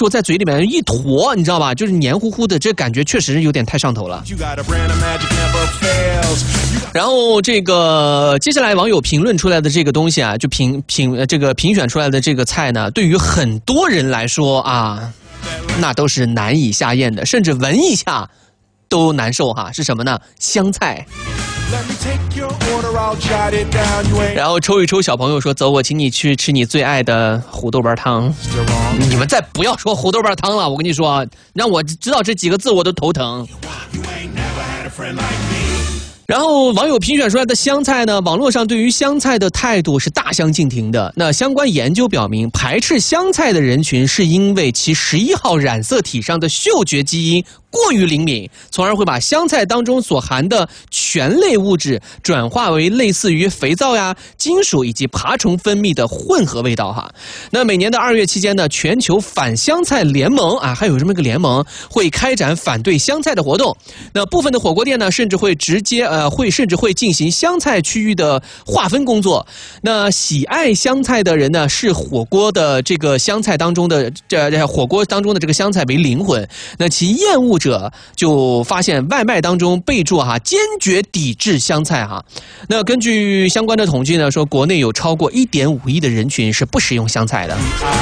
时候在嘴里面一坨，你知道吧？就是黏糊糊的，这感觉确实有点太上头了。然后这个接下来网友评论出来的这个东西啊，就评选出来的这个菜呢，对于很多人来说啊，那都是难以下咽的，甚至闻一下都难受哈。是什么呢？香菜。然后抽一抽，小朋友说：“走，我请你去吃你最爱的胡豆瓣汤。”你们再不要说胡豆瓣汤了，我跟你说，让我知道这几个字我都头疼。然后网友评选出来的香菜呢，网络上对于香菜的态度是大相径庭的。那相关研究表明，排斥香菜的人群是因为其11号染色体上的嗅觉基因过于灵敏，从而会把香菜当中所含的醛类物质转化为类似于肥皂呀、金属以及爬虫分泌的混合味道哈。那每年的2月期间呢，全球反香菜联盟啊，还有这么一个联盟会开展反对香菜的活动。那部分的火锅店呢，甚至会进行香菜区域的划分工作。那喜爱香菜的人呢，视火锅的这个香菜当中的火锅当中的这个香菜为灵魂。那其厌恶者就发现外卖当中备注坚决抵制香菜哈。那根据相关的统计呢，说国内有超过1.5亿的人群是不食用香菜的。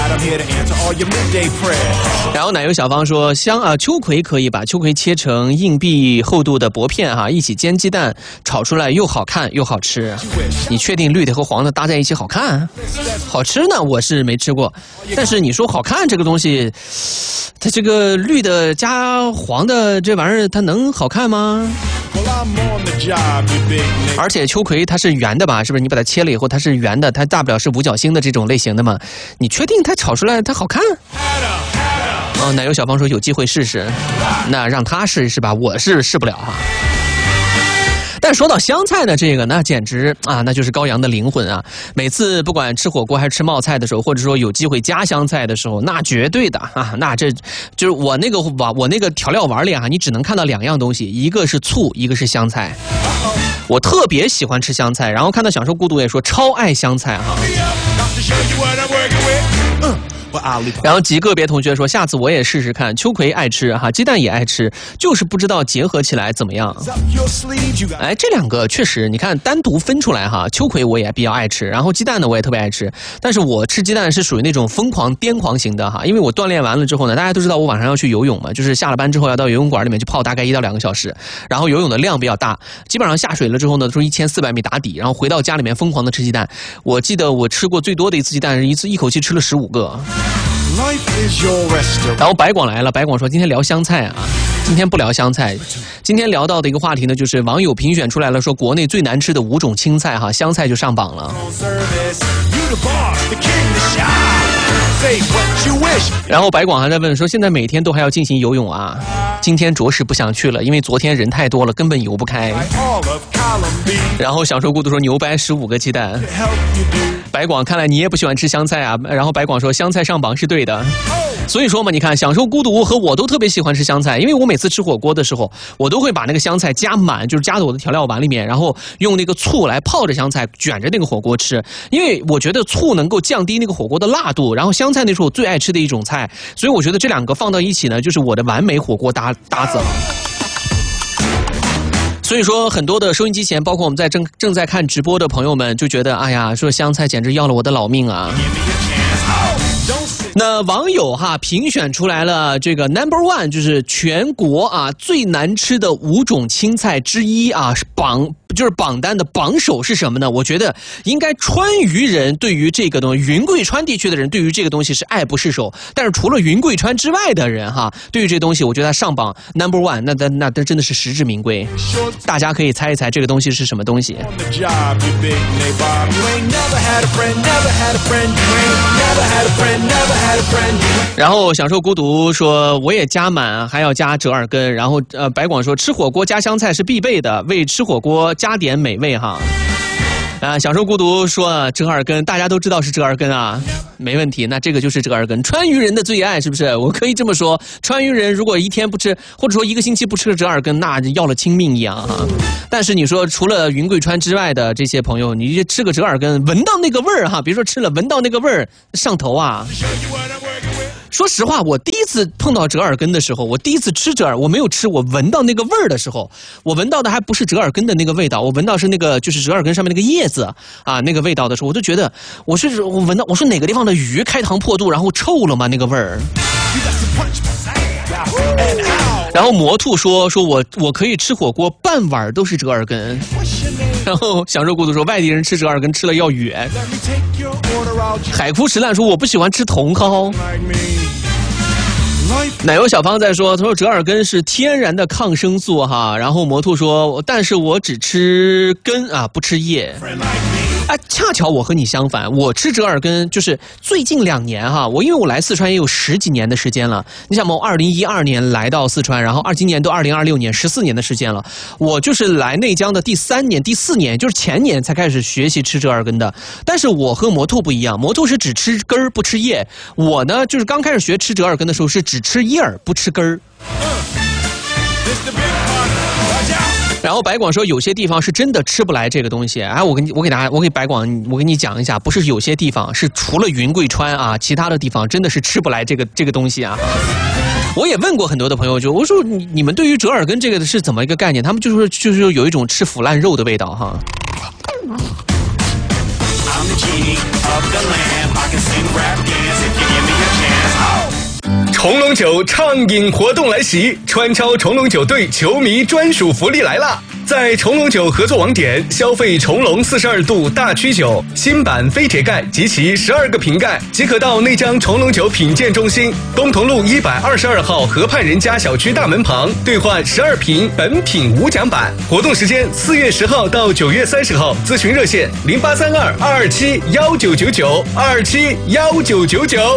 然后奶油小芳说秋葵可以把秋葵切成硬币厚度的薄片哈，一起煎鸡蛋炒出来又好看又好吃。你确定绿的和黄的搭在一起好看？好吃呢我是没吃过，但是你说好看这个东西，它这个绿的加黄的这玩意儿它能好看吗？而且秋葵它是圆的吧，是不是？你把它切了以后它是圆的，它大不了是五角星的这种类型的嘛，你确定它炒出来它好看？奶油小芳说有机会试试，那让他试是吧？我是试不了哈。但说到香菜呢，这个那简直那就是羔羊的灵魂啊！每次不管吃火锅还是吃冒菜的时候，或者说有机会加香菜的时候，那绝对的那这就是我那个调料碗里你只能看到2样东西，一个是醋，一个是香菜。我特别喜欢吃香菜，然后看到享受孤独也说超爱香菜哈。然后极个别同学说下次我也试试看，秋葵爱吃鸡蛋也爱吃，就是不知道结合起来怎么样。这两个确实你看单独分出来秋葵我也比较爱吃，然后鸡蛋呢我也特别爱吃，但是我吃鸡蛋是属于那种疯狂癫狂型的因为我锻炼完了之后呢，大家都知道我晚上要去游泳嘛，就是下了班之后要到游泳馆里面去泡大概1到2个小时，然后游泳的量比较大，基本上下水了之后呢都是1400米打底，然后回到家里面疯狂的吃鸡蛋。我记得我吃过最多的一次鸡蛋是一口气吃了15个。然后白广来了，白广说今天聊香菜今天不聊香菜，今天聊到的一个话题呢，就是网友评选出来了，说国内最难吃的5种青菜香菜就上榜了。然后白广还在问说现在每天都还要进行游泳今天着实不想去了，因为昨天人太多了根本游不开。然后享受孤独说牛掰15个鸡蛋。白广看来你也不喜欢吃香菜然后白广说香菜上榜是对的。所以说嘛，你看享受孤独和我都特别喜欢吃香菜，因为我每次吃火锅的时候我都会把那个香菜加满，就是加到我的调料碗里面，然后用那个醋来泡着香菜卷着那个火锅吃，因为我觉得醋能够降低那个火锅的辣度，然后香菜那是我最爱吃的一种菜，所以我觉得这两个放到一起呢，就是我的完美火锅搭子。所以说很多的收音机前包括我们在正在看直播的朋友们就觉得说香菜简直要了我的老命那网友评选出来了这个 No.1 就是全国最难吃的5种青菜之一榜单的榜首是什么呢？我觉得应该川渝人对于这个东西，云贵川地区的人对于这个东西是爱不释手，但是除了云贵川之外的人对于这东西我觉得他上榜 No.1 那真的是实至名归。大家可以猜一猜这个东西是什么东西。然后享受孤独说我也加满还要加折耳根，然后白广说吃火锅加香菜是必备的，为吃火锅加点美味享受孤独说折耳根大家都知道是折耳根没问题，那这个就是折耳根，川渝人的最爱是不是？我可以这么说，川渝人如果一天不吃或者说1个星期不吃折耳根，那要了亲命一样但是你说除了云贵川之外的这些朋友，你吃个折耳根闻到那个味儿比如说吃了闻到那个味儿上头说实话，我第一次碰到折耳根的时候，我第一次吃折耳，我没有吃，我闻到那个味儿的时候，我闻到的还不是折耳根的那个味道，我闻到是那个就是折耳根上面那个叶子啊，那个味道的时候，我就觉得我闻到，我说哪个地方的鱼开膛破肚，然后臭了吗？那个味儿。然后魔兔说我可以吃火锅半碗都是折耳根。然后享受孤独说外地人吃折耳根吃了要远。海枯石烂说我不喜欢吃茼蒿。奶油小芳在说，他说折耳根是天然的抗生素哈。然后魔兔说，但是我只吃根啊，不吃叶。啊，恰巧我和你相反，我吃折耳根就是最近2年哈，因为我来四川也有10几年的时间了。你想嘛，我2012年来到四川，然后今年都2026年，14年的时间了。我就是来内江的第3年、第4年，就是前年才开始学习吃折耳根的。但是我和魔兔不一样，魔兔是只吃根儿不吃叶，我呢就是刚开始学吃折耳根的时候是只吃叶儿不吃根儿。然后白广说，有些地方是真的吃不来这个东西。哎，我给白广，我给你讲一下，不是有些地方，是除了云贵川啊，其他的地方真的是吃不来这个东西啊。我也问过很多的朋友，我说你们对于折耳根这个是怎么一个概念？他们就是有一种吃腐烂肉的味道哈。 重龙酒畅饮活动来袭，川超重龙酒队球迷专属福利来啦！在重龙酒合作网点消费重龙42度大曲酒新版飞铁盖及其12个瓶盖，即可到内江重龙酒品鉴中心东同路122号河畔人家小区大门旁兑换12瓶本品无奖版。活动时间4月10号到9月30号，咨询热线0832-227-1999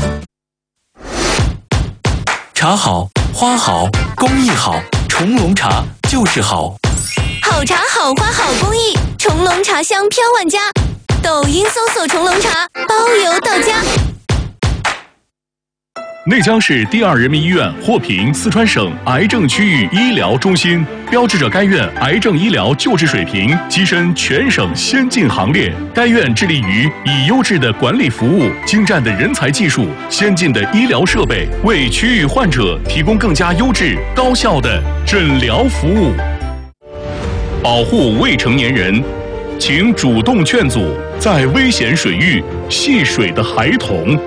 茶好花好工艺好，重龙茶就是好。 好茶好花好工艺，重龙茶香飘万家。抖音搜索重龙茶，包邮到家。 内江市第2人民医院获评四川省癌症区域医疗中心，标志着该院癌症医疗救治水平跻身全省先进行列。该院致力于以优质的管理服务、精湛的人才技术、先进的医疗设备，为区域患者提供更加优质、高效的诊疗服务。保护未成年人，请主动劝阻在危险水域戏水的孩童。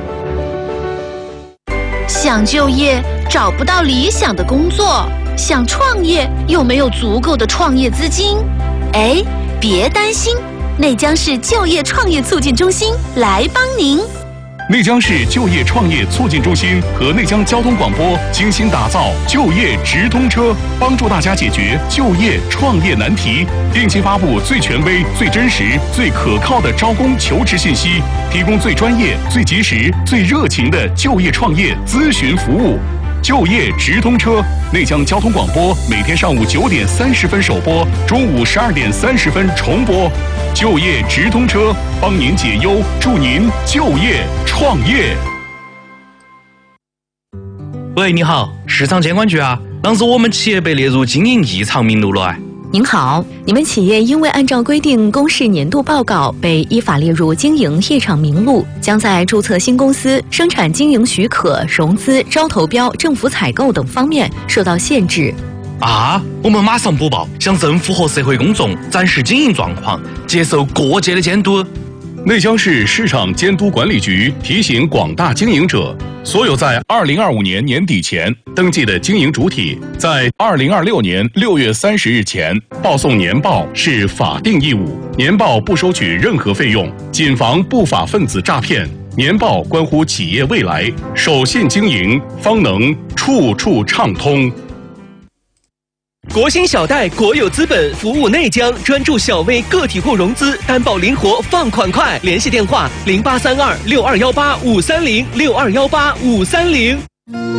想就业找不到理想的工作，想创业又没有足够的创业资金，哎，别担心，内江市就业创业促进中心来帮您。 内江市就业创业促进中心和内江交通广播精心打造就业直通车，帮助大家解决就业创业难题，定期发布最权威、最真实、最可靠的招工求职信息，提供最专业、最及时、最热情的就业创业咨询服务。就业直通车，内江交通广播每天上午9点30分首播，中午12点30分重播。就业直通车，帮您解忧，助您就业创业。 喂，你好，市场监管局啊，啷子我们企业被列入经营异常名录了？ 您好，你们企业因为按照规定公示年度报告，被依法列入经营异常名录，将在注册新公司、生产经营许可、融资、招投标、政府采购等方面受到限制。 啊，我们马上播报，向政府和社会公众展示经营状况，接受各界的监督。 内江市市场监督管理局提醒广大经营者，所有在2025年年底前登记的经营主体，在2026年6月30日前报送年报是法定义务，年报不收取任何费用，谨防不法分子诈骗。年报关乎企业未来，守信经营，方能处处畅通。 国兴小贷国有资本服务内江，专注小微个体户融资，担保灵活，放款快。联系电话：08326218-530，6218-530。